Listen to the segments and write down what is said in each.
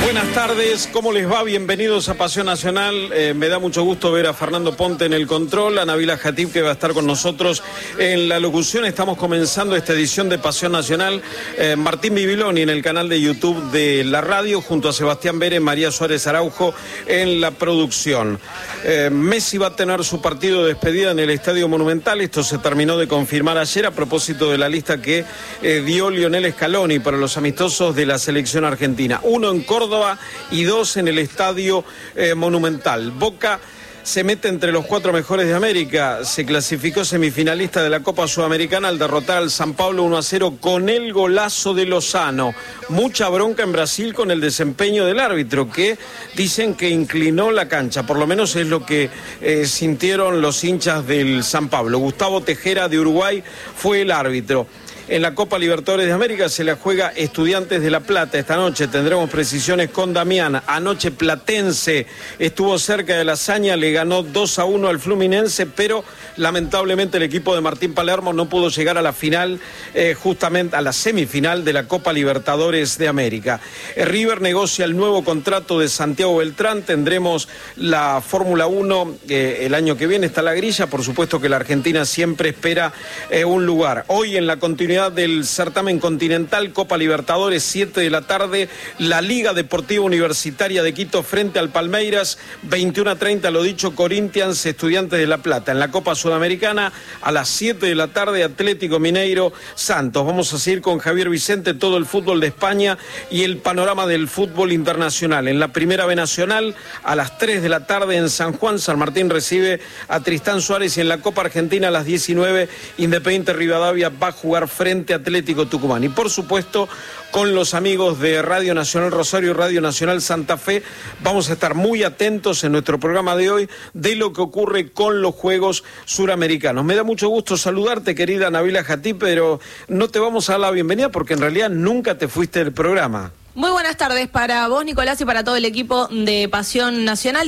Buenas tardes, ¿cómo les va? Bienvenidos a Pasión Nacional. Me da mucho gusto ver a Fernando Ponte en el control, a Nabila Jatib, que va a estar con nosotros en la locución. Estamos comenzando esta edición de Pasión Nacional. Martín Bibiloni en el canal de YouTube de la radio, junto a Sebastián Bere, María Suárez Araujo en la producción. Messi va a tener su partido de despedida en el Estadio Monumental. Esto se terminó de confirmar ayer a propósito de la lista que dio Lionel Scaloni para los amistosos de la selección argentina. 1 en Córdoba y 2 en el Estadio Monumental. Boca se mete entre los 4 mejores de América. Se clasificó semifinalista de la Copa Sudamericana al derrotar al San Pablo 1-0 con el golazo de Lozano. Mucha bronca en Brasil con el desempeño del árbitro, que dicen que inclinó la cancha. Por lo menos es lo que sintieron los hinchas del San Pablo. Gustavo Tejera de Uruguay fue el árbitro. En la Copa Libertadores de América se la juega Estudiantes de La Plata. Esta noche tendremos precisiones con Damián. Anoche Platense estuvo cerca de la hazaña, le ganó 2-1 al Fluminense, pero lamentablemente el equipo de Martín Palermo no pudo llegar a la final, justamente a la semifinal de la Copa Libertadores de América. River negocia el nuevo contrato de Santiago Beltrán. Tendremos la Fórmula 1 el año que viene, está la grilla. Por supuesto que la Argentina siempre espera un lugar. Hoy en la continuidad del certamen continental, Copa Libertadores, 7 de la tarde, la Liga Deportiva Universitaria de Quito frente al Palmeiras, 21:30, lo dicho, Corinthians, Estudiantes de La Plata. En la Copa Sudamericana, a las 7 de la tarde, Atlético Mineiro, Santos. Vamos a seguir con Javier Vicente todo el fútbol de España y el panorama del fútbol internacional. En la Primera B Nacional, a las 3 de la tarde en San Juan, San Martín recibe a Tristán Suárez, y en la Copa Argentina a las 19, Independiente Rivadavia va a jugar frente a Atlético Tucumán. Y por supuesto, con los amigos de Radio Nacional Rosario y Radio Nacional Santa Fe, vamos a estar muy atentos en nuestro programa de hoy de lo que ocurre con los Juegos Suramericanos. Me da mucho gusto saludarte, querida Nabila Jatib, pero no te vamos a dar la bienvenida porque en realidad nunca te fuiste del programa. Muy buenas tardes para vos, Nicolás, y para todo el equipo de Pasión Nacional.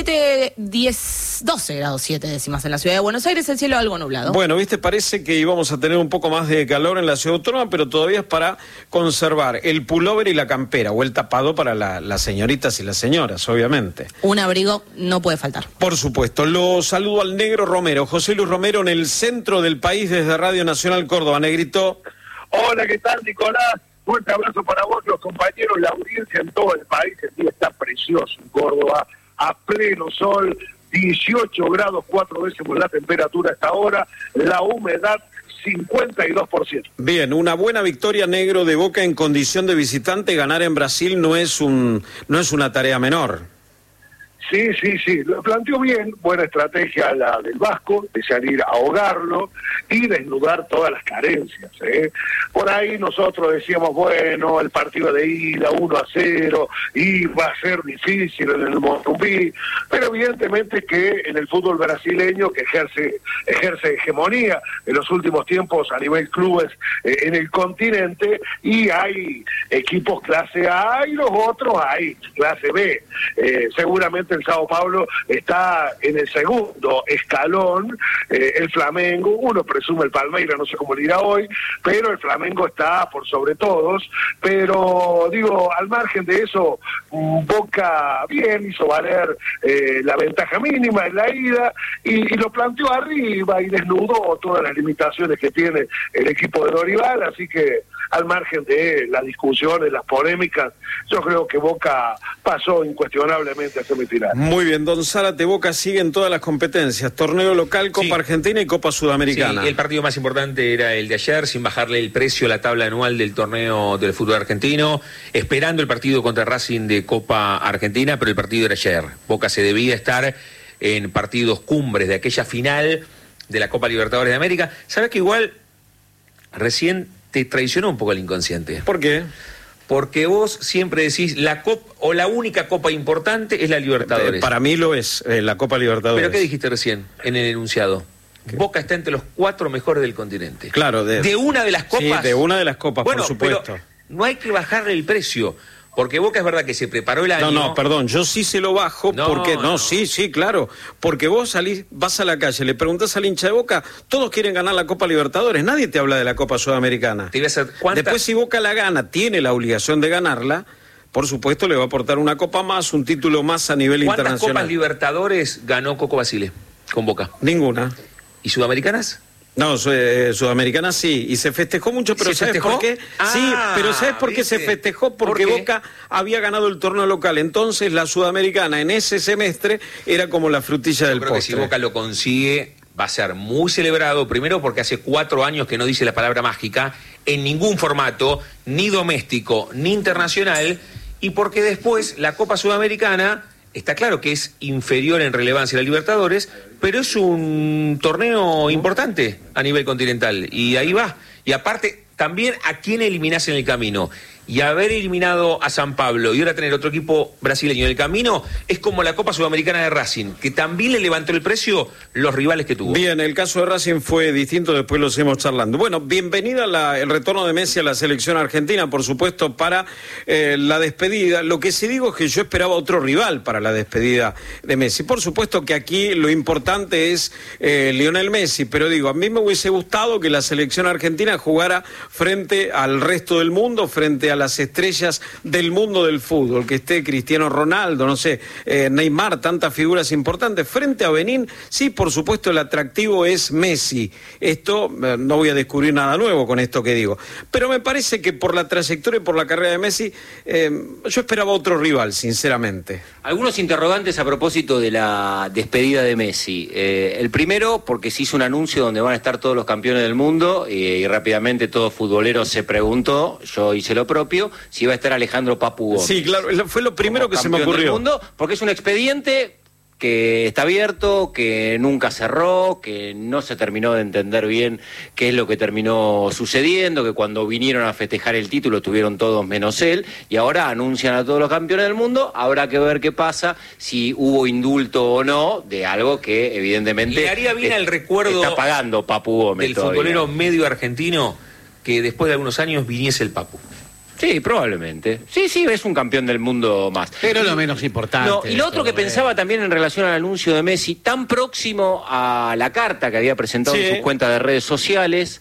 12 grados 7 décimas en la ciudad de Buenos Aires, el cielo algo nublado. Bueno, viste, parece que íbamos a tener un poco más de calor en la ciudad autónoma, pero todavía es para conservar el pullover y la campera, o el tapado para las señoritas y las señoras, obviamente. Un abrigo no puede faltar. Por supuesto. Lo saludo al Negro Romero, José Luis Romero, en el centro del país desde Radio Nacional Córdoba. Negrito. Hola, ¿qué tal, Nicolás? Fuerte abrazo para vos, los compañeros, la audiencia en todo el país. El día está precioso en Córdoba, a pleno sol, 18 grados, 4 décimos la temperatura hasta ahora, la humedad 52%. Bien, una buena victoria, Negro, de Boca en condición de visitante. Ganar en Brasil no es una tarea menor. Sí, lo planteó bien, buena estrategia la del Vasco, de salir a ahogarlo y desnudar todas las carencias. Por ahí nosotros decíamos, bueno, el partido de ida, 1-0, y va a ser difícil en el Morumbi, pero evidentemente que en el fútbol brasileño, que ejerce hegemonía en los últimos tiempos a nivel clubes en el continente, y hay equipos clase A y los otros hay clase B. Seguramente el Sao Paulo está en el segundo escalón, el Flamengo, uno presume el Palmeiras, no sé cómo le irá hoy, pero el Flamengo está por sobre todos. Pero digo, al margen de eso, Boca bien hizo valer la ventaja mínima en la ida y lo planteó arriba y desnudó todas las limitaciones que tiene el equipo de Dorival, así que al margen de las discusiones, las polémicas, yo creo que Boca pasó incuestionablemente a semifinal. Muy bien, don Zárate, Boca sigue en todas las competencias, torneo local, Copa Argentina y Copa Sudamericana. Sí, el partido más importante era el de ayer, sin bajarle el precio a la tabla anual del torneo del fútbol argentino, esperando el partido contra Racing de Copa Argentina, pero el partido era ayer. Boca se debía estar en partidos cumbres de aquella final de la Copa Libertadores de América. ¿Sabes que igual recién te traicionó un poco el inconsciente? ¿Por qué? Porque vos siempre decís la única copa importante es la Libertadores. Para mí lo es, la Copa Libertadores. ¿Pero qué dijiste recién en el enunciado? ¿Qué? Boca está entre los 4 mejores del continente. Claro, de una de las copas. Sí, de una de las copas, bueno, por supuesto. Pero no hay que bajarle el precio. Porque Boca es verdad que se preparó el año. No, perdón, yo sí se lo bajo porque... Sí, claro. Porque vos vas a la calle, le preguntás al hincha de Boca, todos quieren ganar la Copa Libertadores, nadie te habla de la Copa Sudamericana. Te iba a hacer, ¿cuántas? Después, si Boca la gana, tiene la obligación de ganarla, por supuesto le va a aportar una copa más, un título más a nivel ¿Cuántas internacional. Copas Libertadores ganó Coco Basile con Boca? Ninguna. ¿Y Sudamericanas? No, Sudamericana sí, y se festejó mucho, pero ¿sabes por qué? Sí, pero ¿sabes por qué se festejó? Porque Boca había ganado el torneo local, entonces la Sudamericana en ese semestre era como la frutilla del postre. Yo creo que si Boca lo consigue, va a ser muy celebrado, primero porque hace 4 años que no dice la palabra mágica, en ningún formato, ni doméstico, ni internacional, y porque después la Copa Sudamericana... Está claro que es inferior en relevancia a la Libertadores, pero es un torneo importante a nivel continental. Y ahí va. Y aparte, también a quién eliminás en el camino. Y haber eliminado a San Pablo y ahora tener otro equipo brasileño en el camino es como la Copa Sudamericana de Racing, que también le levantó el precio los rivales que tuvo. Bien, el caso de Racing fue distinto, después lo seguimos charlando. Bueno, bienvenida el retorno de Messi a la selección argentina, por supuesto, para la despedida. Lo que sí digo es que yo esperaba otro rival para la despedida de Messi. Por supuesto que aquí lo importante es Lionel Messi, pero digo, a mí me hubiese gustado que la selección argentina jugara frente al resto del mundo, frente a las estrellas del mundo del fútbol, que esté Cristiano Ronaldo, no sé, Neymar, tantas figuras importantes. Frente a Benín, sí, por supuesto, el atractivo es Messi. Esto, no voy a descubrir nada nuevo con esto que digo, pero me parece que por la trayectoria y por la carrera de Messi, yo esperaba otro rival, sinceramente. Algunos interrogantes a propósito de la despedida de Messi. El primero, porque se hizo un anuncio donde van a estar todos los campeones del mundo, y rápidamente todo futbolero se preguntó, yo hice lo propio, si iba a estar Alejandro Papu Gómez. Sí, claro, fue lo primero que se me ocurrió. Mundo, porque es un expediente que está abierto, que nunca cerró, que no se terminó de entender bien qué es lo que terminó sucediendo, que cuando vinieron a festejar el título tuvieron todos menos él, y ahora anuncian a todos los campeones del mundo. Habrá que ver qué pasa, si hubo indulto o no de algo que evidentemente le haría bien al recuerdo está pagando Papu Gómez del todavía. futbolero medio argentino que después de algunos años viniese el Papu. Sí, probablemente. Sí, es un campeón del mundo más. Pero lo menos importante. No, y lo otro que pensaba también en relación al anuncio de Messi, tan próximo a la carta que había presentado en sus cuentas de redes sociales,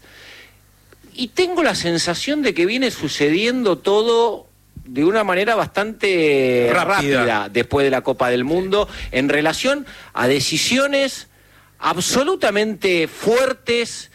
y tengo la sensación de que viene sucediendo todo de una manera bastante rápida después de la Copa del Mundo, en relación a decisiones absolutamente fuertes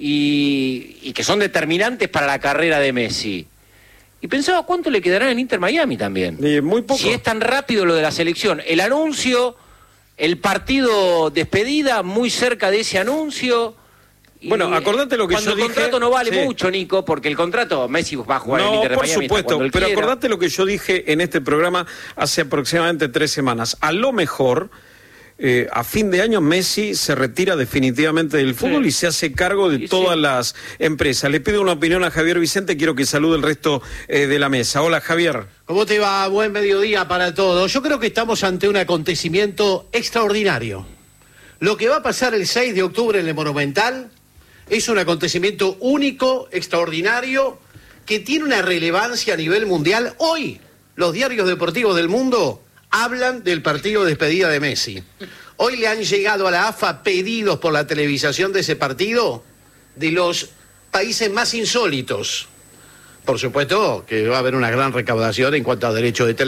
y que son determinantes para la carrera de Messi. Y pensaba cuánto le quedará en Inter Miami también. Muy poco. Si es tan rápido lo de la selección. El anuncio, el partido despedida, muy cerca de ese anuncio. Bueno, acordate lo que yo dije. Cuando el contrato no vale mucho, Nico, porque el contrato, Messi va a jugar en Inter de Miami. No, por supuesto, pero acordate lo que yo dije en este programa hace aproximadamente 3 semanas. A lo mejor... a fin de año Messi se retira definitivamente del fútbol y se hace cargo de todas las empresas. Le pido una opinión a Javier Vicente, quiero que salude el resto de la mesa. Hola, Javier. ¿Cómo te va? Buen mediodía para todos. Yo creo que estamos ante un acontecimiento extraordinario. Lo que va a pasar el 6 de octubre en el Monumental es un acontecimiento único, extraordinario, que tiene una relevancia a nivel mundial. Hoy, los diarios deportivos del mundo hablan del partido de despedida de Messi. Hoy le han llegado a la AFA pedidos por la televisación de ese partido de los países más insólitos. Por supuesto que va a haber una gran recaudación en cuanto a derechos de televisión.